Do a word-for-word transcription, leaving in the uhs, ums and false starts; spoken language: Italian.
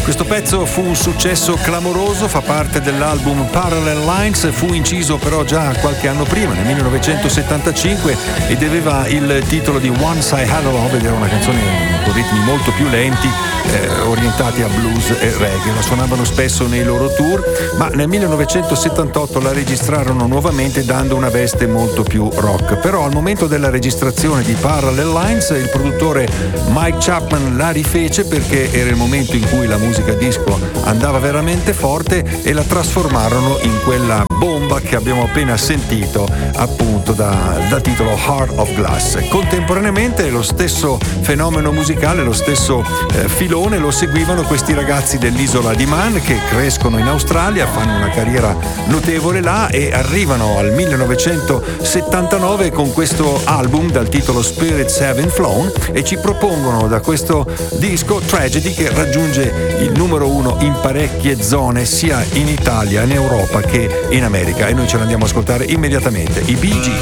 Questo pezzo fu un successo clamoroso, fa parte dell'album Parallel Lines, fu inciso però già qualche anno prima, nel millenovecentosettantacinque, ed aveva il titolo di Once I Had a Love, ed era una canzone con ritmi molto più lenti, eh, orientati a blues e reggae. La suonavano spesso nei loro tour, ma nel millenovecentosettantotto la registrarono nuovamente dando una veste molto più rock. Però al momento della registrazione di Parallel Lines il produttore Mike Chapman la rifece, perché era il momento in cui la musica disco andava veramente forte, e la trasformarono in quella bomba che abbiamo appena sentito, appunto da, da titolo Heart of Glass. Contemporaneamente lo stesso fenomeno musicale, lo stesso eh, filone lo seguivano questi ragazzi dell'isola di Man, che crescono in Australia, fanno una carriera notevole là e arrivano al millenovecentosettantanove con questo album dal titolo Spirits Haven't Flown, e ci propongono da questo disco Tragedy, che raggiunge il numero uno in parecchie zone sia in Italia, in Europa che in America, e noi ce l'andiamo a ascoltare immediatamente, i Bee Gees.